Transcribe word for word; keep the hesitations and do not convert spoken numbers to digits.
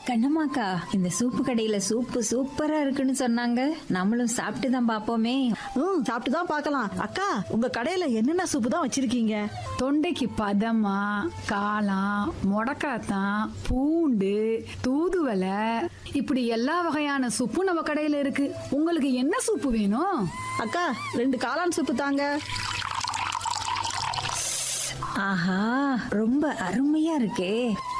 கண்ணம்மாக்கா, இந்த சூப்பு கடையில சூப்பு சூப்பரா இருக்குன்னு சொன்னாங்க. நம்மளும் சாப்பிட்டு தான் பாப்போமே. ம் சாப்பிட்டு தான் பார்க்கலாம். அக்கா, உங்க கடையில என்னென்ன சூப்பு தான் வச்சிருக்கீங்க? தொண்டைக்கு பதமா, காளான், முடக்காத்தான், பூண்டு, தூதுவளை, இப்படி எல்லா வகையான சூப்பும் நம்ம கடையில இருக்கு. உங்களுக்கு என்ன சூப்பு வேணும்? அக்கா, ரெண்டு காளான் சூப்பு தாங்க. ஆஹா, ரொம்ப அருமையா இருக்கே.